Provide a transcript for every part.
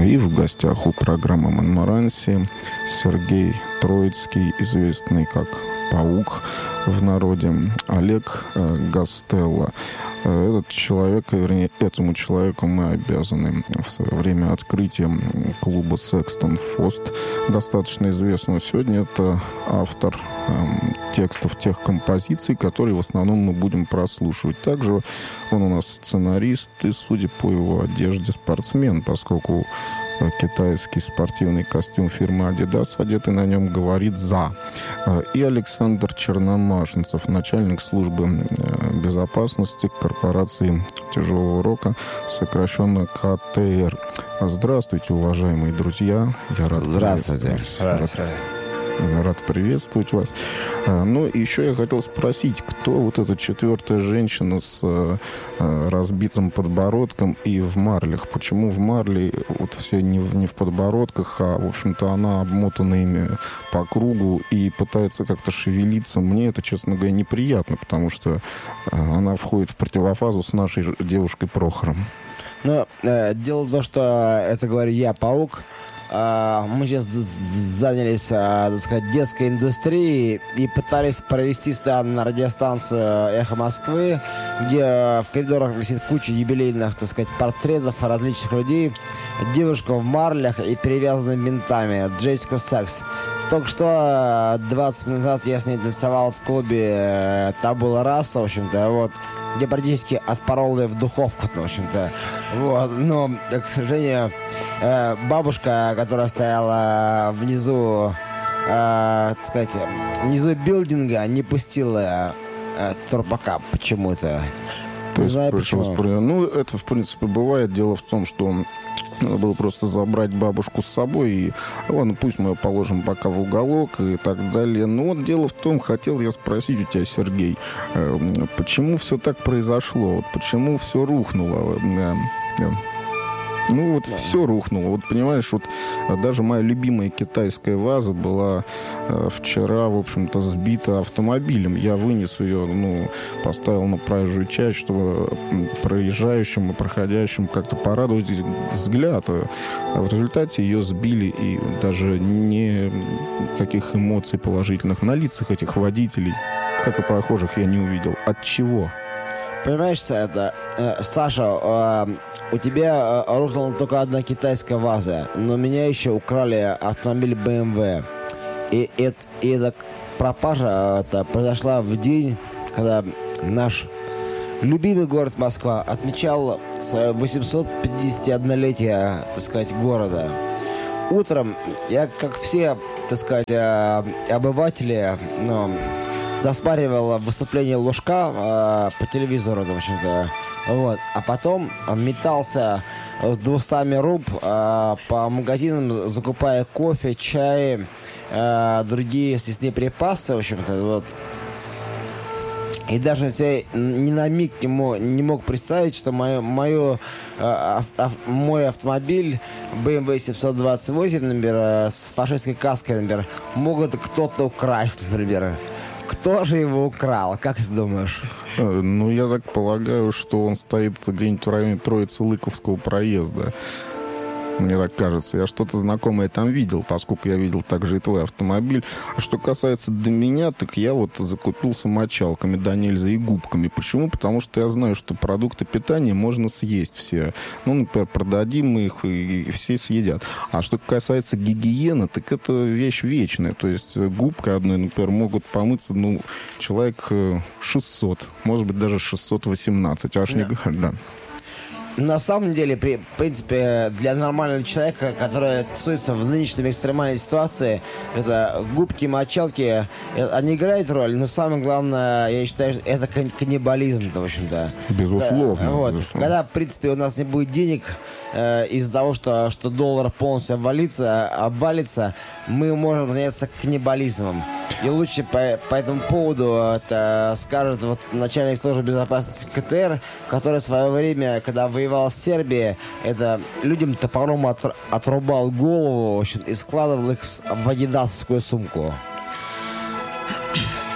И в гостях у программы «Монмаранси» Сергей Троицкий, известный как Паук в народе, Олег Гастелло. Этот человек, вернее, этому человеку мы обязаны в свое время открытием клуба «Сексton Фост», достаточно известного. Сегодня это автор текстов тех композиций, которые в основном мы будем прослушивать. Также он у нас сценарист и, судя по его одежде, спортсмен, поскольку китайский спортивный костюм фирмы Adidas, одетый на нем, говорит «за». И Александр Черномашинцев, начальник службы безопасности корпорации тяжелого рока, сокращенно КТР. Здравствуйте, уважаемые друзья. Я рад Рад приветствовать вас. Ну, и еще я хотел спросить, кто вот эта четвертая женщина с разбитым подбородком и в марлях? Почему в марле вот все не в подбородках, а, в общем-то, она обмотана ими по кругу и пытается как-то шевелиться? Мне это, честно говоря, неприятно, потому что она входит в противофазу с нашей девушкой Прохором. Ну, дело в том, что это говорю я, Паук. Мы сейчас занялись, так сказать, детской индустрией и пытались провести сюда на радиостанцию «Эхо Москвы», где в коридорах висит куча юбилейных, так сказать, портретов различных людей, девушка в марлях и перевязанными бинтами, Джессика Секс. Только что 20 минут назад я с ней танцевал в клубе «Табула Раса», в общем-то, вот, где практически отпорол ее в духовку, в общем-то. Вот. Но, к сожалению, бабушка, которая стояла внизу, так сказать, внизу билдинга, не пустила турбака почему-то. То есть, ну, это, в принципе, бывает. Дело в том, что надо было просто забрать бабушку с собой. И, ладно, пусть мы ее положим пока в уголок и так далее. Но вот дело в том, хотел я спросить у тебя, Сергей, почему все так произошло? Вот почему все рухнуло? Ну, вот все рухнуло. Вот, понимаешь, вот даже моя любимая китайская ваза была вчера, в общем-то, сбита автомобилем. Я вынес ее, ну, поставил на проезжую часть, чтобы проезжающим и проходящим как-то порадовать взгляд. А в результате ее сбили, и даже никаких эмоций положительных на лицах этих водителей, как и прохожих, я не увидел. От чего? Понимаешь, это, Саша, у тебя рухнула только одна китайская ваза, но меня еще украли автомобиль BMW. И эта пропажа произошла в день, когда наш любимый город Москва отмечал свое 851-летие, так сказать, города. Утром я, как все, так сказать, обыватели, заспаривал выступление Лужка по телевизору, в общем-то. Вот. А потом метался с 200 руб по магазинам, закупая кофе, чай, другие съестные припасы, в общем-то. Вот. И даже если ни на миг не мог представить, что мой автомобиль BMW 728, например, с фашистской каской, например, могут кто-то украсть, например. Кто же его украл? Как ты думаешь? Ну, я так полагаю, что он стоит где-нибудь в районе Троицы-Лыковского проезда. Мне так кажется. Я что-то знакомое там видел, поскольку я видел также и твой автомобиль. А что касается до меня, так я вот закупился мочалками, да нельзя, и губками. Почему? Потому что я знаю, что продукты питания можно съесть все. Ну, например, продадим их, и все съедят. А что касается гигиены, так это вещь вечная. То есть губкой одной, например, могут помыться, ну, человек 600, может быть, даже 618. Аж не говорю, да. На самом деле, в принципе, для нормального человека, который тусуется в нынешней экстремальной ситуации, это губки, мочалки, они играют роль, но самое главное, я считаю, это каннибализм, в общем-то. Безусловно. Вот. Безусловно. Когда, в принципе, у нас не будет денег, из-за того, что доллар полностью обвалится, мы можем заняться каннибализмом. И лучше по этому поводу это скажет вот начальник службы безопасности КТР, который в свое время, когда воевал с Сербией, это людям топором отрубал голову, в общем, и складывал их в адидасовскую сумку.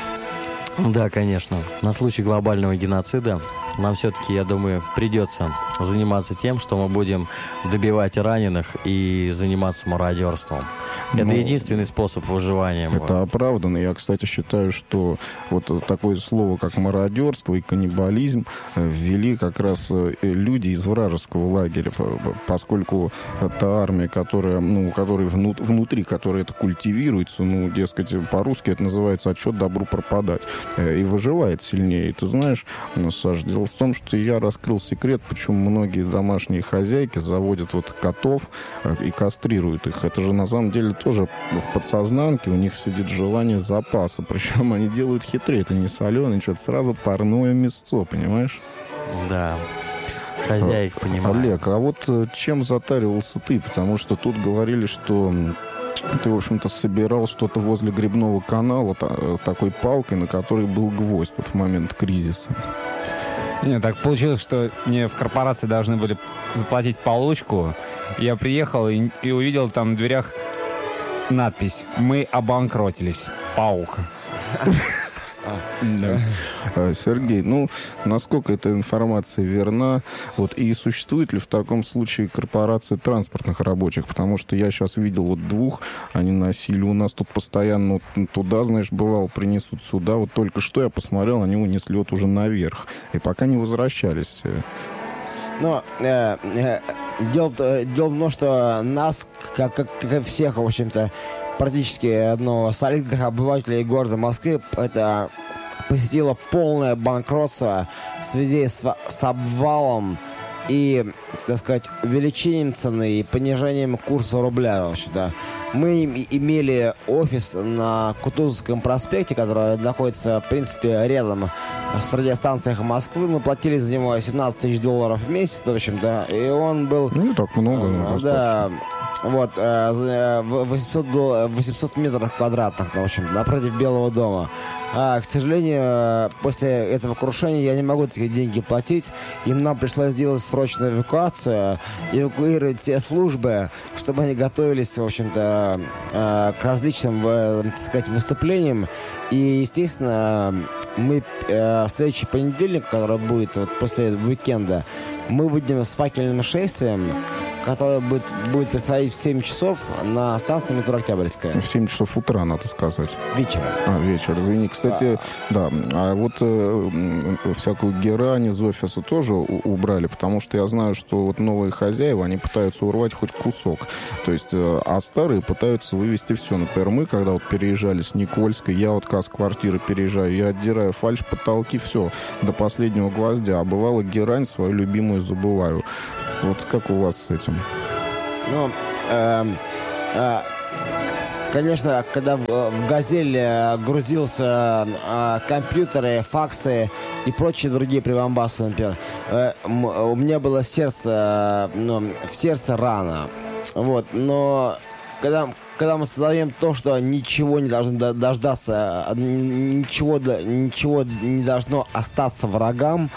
Да, конечно. На случай глобального геноцида нам все-таки, я думаю, придется заниматься тем, что мы будем добивать раненых и заниматься мародерством. Это единственный способ выживания. Это оправданно. Я, кстати, считаю, что вот такое слово, как мародерство и каннибализм, ввели как раз люди из вражеского лагеря, поскольку та армия, которая, ну, которой внутри, которая это культивируется, ну, дескать, по-русски это называется «отчет добру пропадать», и выживает сильнее. И ты знаешь, Саш, дело в том, что я раскрыл секрет, почему многие домашние хозяйки заводят вот котов и кастрируют их. Это же на самом деле тоже в подсознанке у них сидит желание запаса. Причем они делают хитрее. Это не соленое, что-то сразу парное мясцо, понимаешь? Да. Хозяек, понимаю. Олег, а вот чем затаривался ты? Потому что тут говорили, что ты, в общем-то, собирал что-то возле грибного канала такой палкой, на которой был гвоздь вот в момент кризиса. Нет, так получилось, что мне в корпорации должны были заплатить получку. Я приехал и увидел там в дверях надпись «Мы обанкротились. Паук». Да. Сергей, ну, насколько эта информация верна? Вот, и существует ли в таком случае корпорация транспортных рабочих? Потому что я сейчас видел вот двух, они носили у нас тут постоянно вот, туда, знаешь, бывало, принесут сюда. Вот только что я посмотрел, они унесли вот уже наверх. И пока не возвращались. Но дело в том, что нас, как и всех, в общем-то, практически солидных обывателей города Москвы, это посетило полное банкротство в связи с обвалом и, так сказать, увеличением цены и понижением курса рубля. Вообще-то. Мы имели офис на Кутузовском проспекте, который находится, в принципе, рядом с радиостанцией Москвы. Мы платили за него $17 тысяч в месяц, в общем-то, и он был... Ну, не так много, но да, вот, 800 метров квадратных, в общем, напротив Белого дома. К сожалению, после этого крушения я не могу такие деньги платить, и нам пришлось сделать срочную эвакуацию, эвакуировать все службы, чтобы они готовились, в общем-то, к различным, так сказать, выступлениям. И, естественно, мы в следующий понедельник, который будет вот после уикенда, мы выйдем с факельным шествием, которое будет происходить в 7 часов на станции метро Октябрьская. В 7 часов утра, надо сказать. Вечера. Вечер, извини. Кстати, да. А вот всякую герань из офиса тоже убрали, потому что я знаю, что вот новые хозяева, они пытаются урвать хоть кусок. То есть, а старые пытаются вывести все. Например, мы, когда вот переезжали с Никольской, я вот как с квартиры переезжаю, я отдираю фальш, потолки, все, до последнего гвоздя. А бывало, герань свою любимую забываю. Вот как у вас с этим? Ну, конечно, когда в «Газель» грузился компьютеры, факсы и прочие другие прибамбасы, например, у меня было сердце, в сердце рана. Вот, но когда мы создаем то, что ничего не должно дождаться, ничего не должно остаться врагам,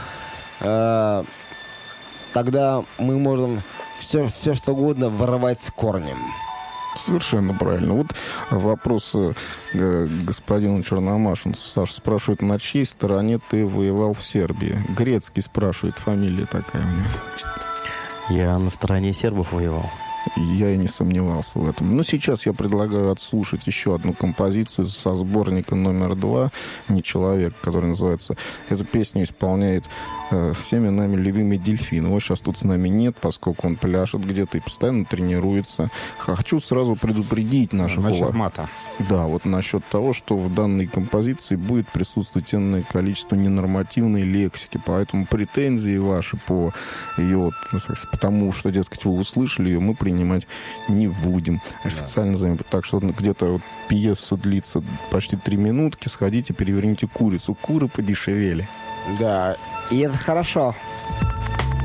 тогда мы можем все что угодно вырывать с корнем. Совершенно правильно. Вот вопрос господину Черномашину. Саша спрашивает, на чьей стороне ты воевал в Сербии? Грецкий спрашивает, фамилия такая у него. Я на стороне сербов воевал. Я и не сомневался в этом. Но сейчас я предлагаю отслушать еще одну композицию со сборника номер 2 «Не человек», который называется. Эту песню исполняет всеми нами любимый Дельфин. Его сейчас тут с нами нет, поскольку он пляшет где-то и постоянно тренируется. Хочу сразу предупредить наших... Насчет мата. Да, вот насчет того, что в данной композиции будет присутствовать энное количество ненормативной лексики, поэтому претензии ваши по ее, потому что, дескать, вы услышали ее, мы принимать не будем. Официально заявим. Так что где-то вот пьеса длится почти 3 минутки, сходите, переверните курицу. Куры подешевели. Да, и это хорошо.